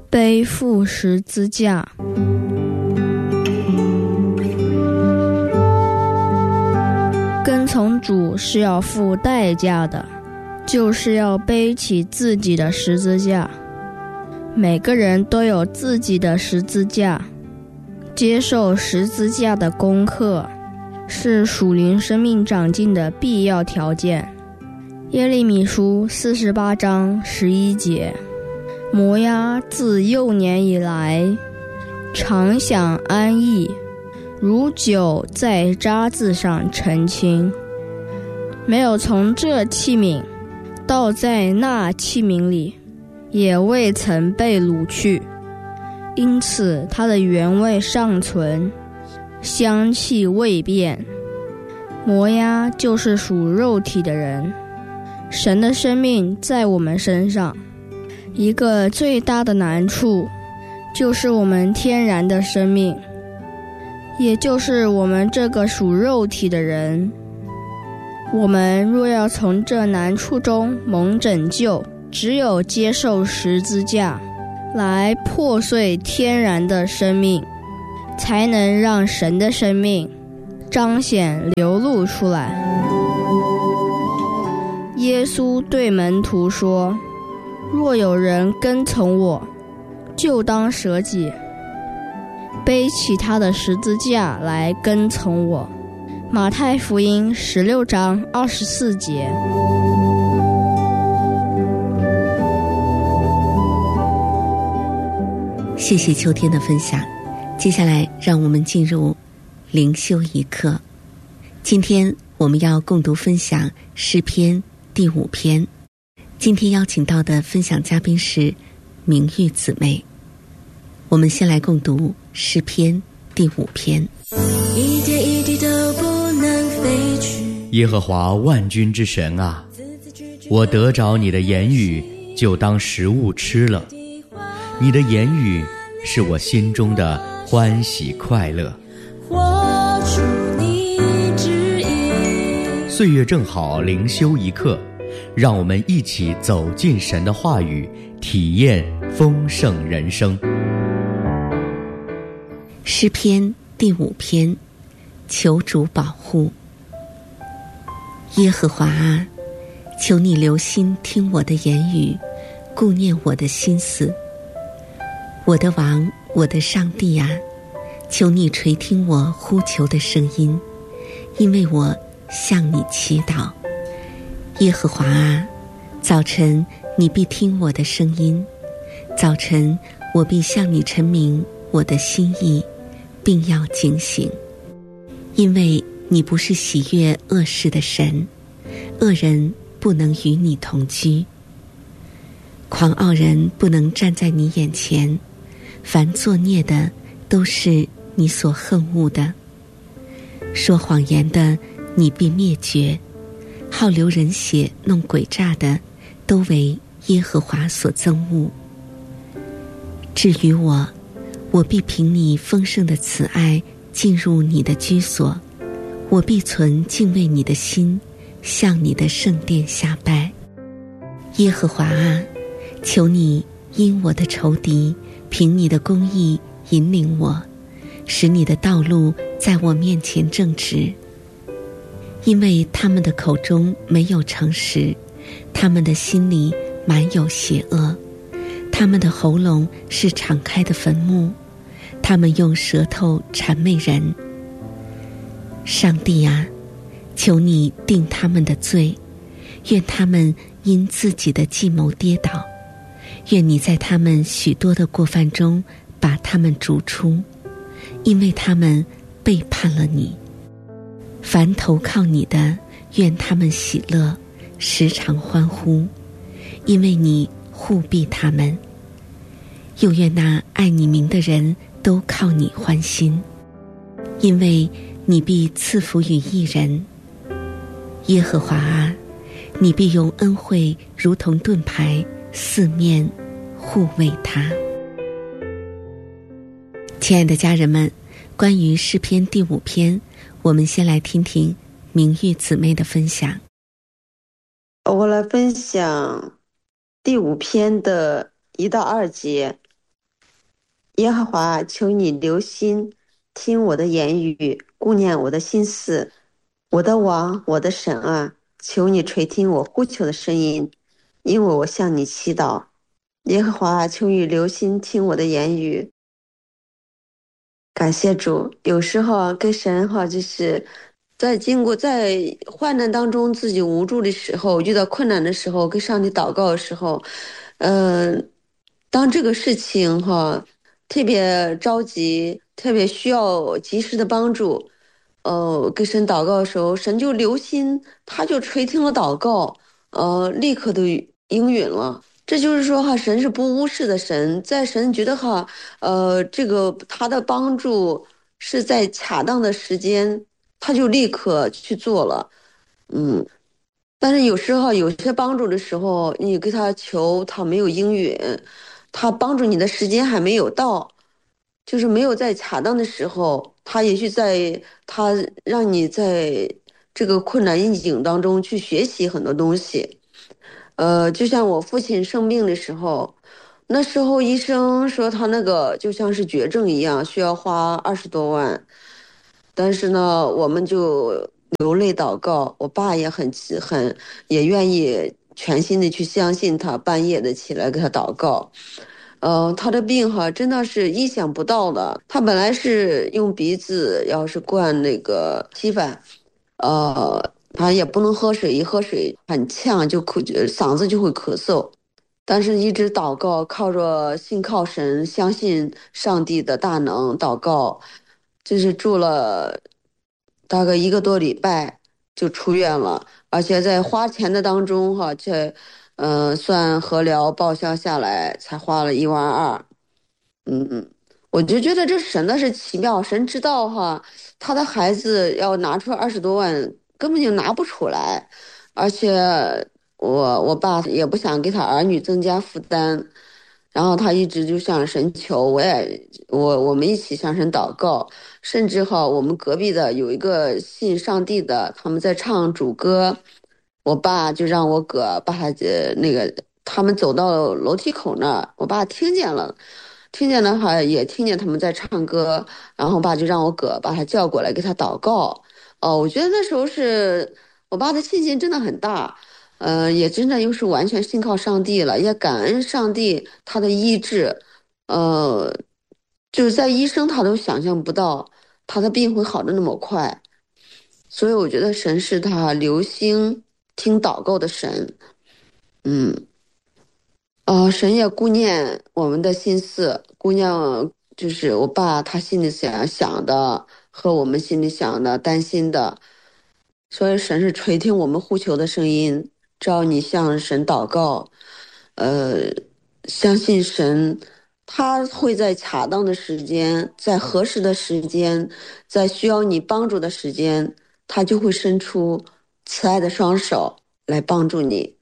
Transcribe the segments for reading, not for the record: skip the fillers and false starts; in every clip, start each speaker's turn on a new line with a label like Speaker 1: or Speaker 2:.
Speaker 1: 背负十字架。跟从主是要付代价的，就是要背起自己的十字架。每个人都有自己的十字架，接受十字架的功课是属灵生命长进的必要条件。耶利米书48章11节，摩押自幼年以来常享安逸，如酒在渣滓上澄清，没有从这器皿倒在那器皿里，也未曾被掳去，因此它的原味尚存，香气未变。摩押就是属肉体的人，神的生命在我们身上。一个最大的难处就是我们天然的生命，也就是我们这个属肉体的人。我们若要从这难处中蒙拯救，只有接受十字架，来破碎天然的生命，才能让神的生命彰显流露出来。耶稣对门徒说，若有人跟从我，就当舍己，背起他的十字架来跟从我。马太福音16章24节。
Speaker 2: 谢谢秋天的分享，接下来让我们进入灵修一刻。今天我们要共读分享诗篇第5篇。今天邀请到的分享嘉宾是明玉姊妹。我们先来共读诗篇第5篇。
Speaker 3: 一点一滴都不能飞去。
Speaker 4: 耶和华万军之神啊，我得着你的言语，就当食物吃了。你的言语是我心中的欢喜快乐。
Speaker 3: 活出你旨意。
Speaker 4: 岁月正好，灵修一刻，让我们一起走进神的话语，体验丰盛人生。
Speaker 2: 诗篇第5篇，求主保护。耶和华啊，求你留心听我的言语，顾念我的心思。我的王，我的上帝啊，求你垂听我呼求的声音，因为我向你祈祷。耶和华啊，早晨你必听我的声音，早晨我必向你陈明我的心意，并要警醒。因为你不是喜悦恶事的神，恶人不能与你同居，狂傲人不能站在你眼前，凡作孽的都是你所恨恶的。说谎言的你必灭绝，好流人血弄诡诈的都为耶和华所憎恶。至于我，我必凭你丰盛的慈爱进入你的居所，我必存敬畏你的心，向你的圣殿下拜。耶和华啊，求你因我的仇敌凭你的公义引领我，使你的道路在我面前正直。因为他们的口中没有诚实，他们的心里满有邪恶，他们的喉咙是敞开的坟墓，他们用舌头谄媚人。上帝啊，求你定他们的罪，愿他们因自己的计谋跌倒，愿你在他们许多的过犯中把他们逐出，因为他们背叛了你。凡投靠你的，愿他们喜乐，时常欢呼，因为你护庇他们。又愿那爱你名的人都靠你欢心，因为你必赐福于义人。耶和华啊，你必用恩惠如同盾牌，四面护卫他。亲爱的家人们，关于诗篇第5篇，我们先来听听明玉姊妹的分享。
Speaker 5: 我来分享第5篇的1到2节。 耶和华，求你留心听我的言语，顾念我的心思。我的王，我的神啊，求你垂听我呼求的声音，因为我向你祈祷。耶和华，求你留心听我的言语。感谢主，有时候跟神就是在患难当中自己无助的时候，遇到困难的时候，跟上帝祷告的时候，当这个事情特别着急，特别需要及时的帮助，跟神祷告的时候，神就留心，他就垂听了祷告，立刻都应允了。这就是说神是不无视的神，在神觉得这个他的帮助是在恰当的时间，他就立刻去做了。但是有时候有些帮助的时候，你给他求，他没有应允，他帮助你的时间还没有到，就是没有在恰当的时候，他也许他让你在这个困难逆境当中去学习很多东西。就像我父亲生病的时候，那时候医生说他那个就像是绝症一样，需要花20多万。但是呢，我们就流泪祷告，我爸也愿意全心的去相信他，半夜的起来给他祷告。他的病真的是意想不到的。他本来是用鼻子要是灌那个稀饭，他也不能喝水，一喝水很呛，嗓子就会咳嗽。但是一直祷告，信靠神，相信上帝的大能，祷告，就是住了大概1个多礼拜就出院了，而且在花钱的当中算和疗报销下来才花了1万2。我就觉得这神的是奇妙，神知道他的孩子要拿出20多万，根本就拿不出来，而且我爸也不想给他儿女增加负担，然后他一直就向神求，我们一起向神祷告，甚至我们隔壁的有一个信上帝的，他们在唱主歌，我爸就让我哥把他们走到楼梯口那儿，我爸听见了。听见的话也听见他们在唱歌，然后我爸就让我哥把他叫过来给他祷告。我觉得那时候是我爸的信心真的很大，也真的又是完全信靠上帝了，也感恩上帝他的医治，就是在医生他都想象不到他的病会好的那么快，所以我觉得神是他留心听祷告的神。神也顾念我们的心思，顾念就是我爸他心里想的和我们心里想的、担心的，所以神是垂听我们呼求的声音。只要你向神祷告，呃，相信神，他会在恰当的时间，在合适的时间，在需要你帮助的时间，他就会伸出慈爱的双手来帮助你。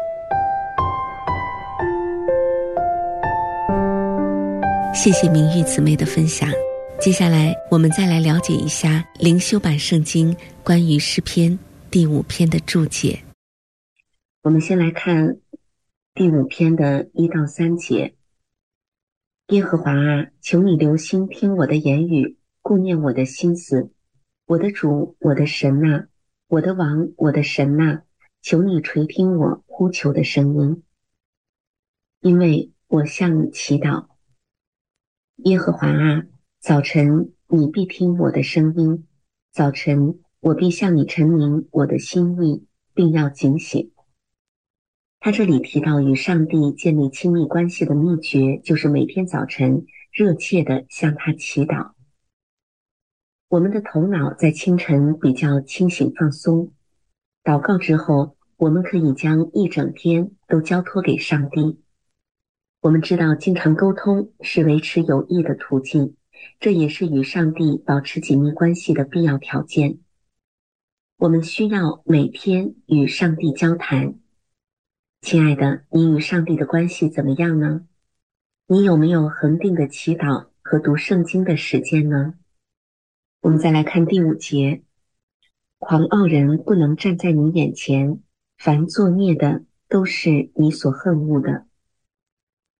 Speaker 2: 谢谢明玉姊妹的分享。接下来我们再来了解一下灵修版圣经关于诗篇第5篇的注解。我们先来看第5篇的1到3节。耶和华啊，求你留心听我的言语，顾念我的心思。我的主，我的神啊，我的王，我的神啊，求你垂听我呼求的声音，因为我向你祈祷。耶和华啊，早晨你必听我的声音，早晨我必向你陈明我的心意，并要警醒。他这里提到与上帝建立亲密关系的秘诀，就是每天早晨热切地向他祈祷。我们的头脑在清晨比较清醒放松，祷告之后，我们可以将一整天都交托给上帝。我们知道经常沟通是维持友谊的途径，这也是与上帝保持紧密关系的必要条件。我们需要每天与上帝交谈。亲爱的，你与上帝的关系怎么样呢？你有没有恒定的祈祷和读圣经的时间呢？我们再来看第5节。狂傲人不能站在你眼前，凡作孽的都是你所恨恶的。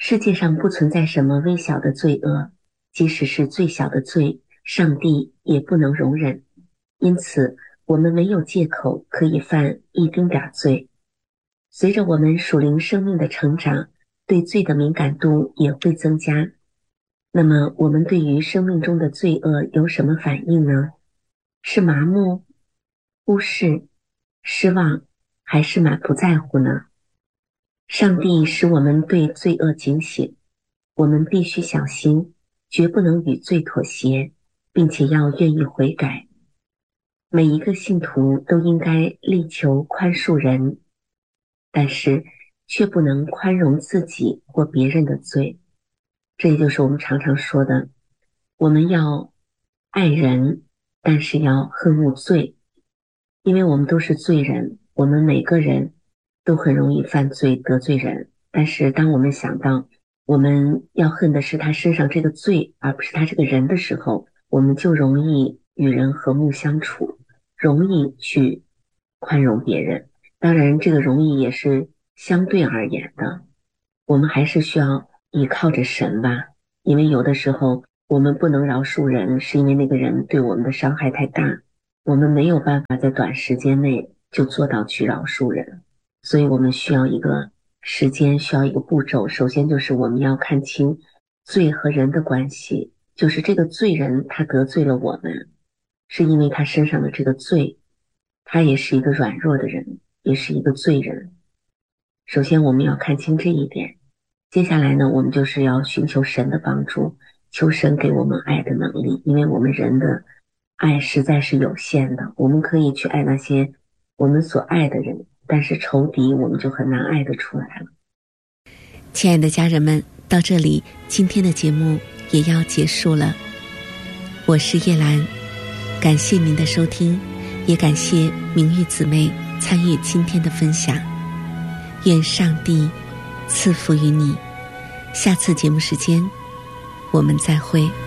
Speaker 2: 世界上不存在什么微小的罪恶，即使是最小的罪，上帝也不能容忍。因此，我们没有借口可以犯一丁点罪。随着我们属灵生命的成长，对罪的敏感度也会增加。那么，我们对于生命中的罪恶有什么反应呢？是麻木、忽视、失望，还是满不在乎呢？上帝使我们对罪恶警醒，我们必须小心，绝不能与罪妥协，并且要愿意悔改。每一个信徒都应该力求宽恕人，但是却不能宽容自己或别人的罪。这也就是我们常常说的，我们要爱人，但是要恨恶罪。因为我们都是罪人，我们每个人都很容易犯罪得罪人，但是当我们想到我们要恨的是他身上这个罪，而不是他这个人的时候，我们就容易与人和睦相处，容易去宽容别人。当然这个容易也是相对而言的，我们还是需要依靠着神吧。因为有的时候我们不能饶恕人，是因为那个人对我们的伤害太大，我们没有办法在短时间内就做到去饶恕人，所以我们需要一个时间，需要一个步骤。首先就是我们要看清罪和人的关系，就是这个罪人他得罪了我们，是因为他身上的这个罪，他也是一个软弱的人，也是一个罪人。首先我们要看清这一点，接下来呢，我们就是要寻求神的帮助，求神给我们爱的能力，因为我们人的爱实在是有限的，我们可以去爱那些我们所爱的人，但是仇敌我们就很难爱得出来了。 亲爱的家人们，到这里今天的节目也要结束了。我是叶兰，感谢您的收听，也感谢明玉姊妹参与今天的分享。愿上帝赐福于你，下次节目时间我们再会。